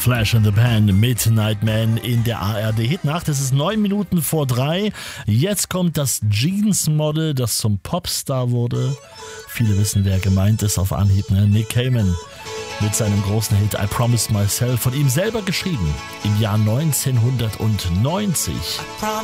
Flash in the Pan, Midnight Man in der ARD-Hitnacht. Es ist 9 Minuten vor 3. Jetzt kommt das Jeans-Model, das zum Popstar wurde. Viele wissen, wer gemeint ist auf Anhieb, ne? Nick Cayman mit seinem großen Hit I Promised Myself, von ihm selber geschrieben im Jahr 1990.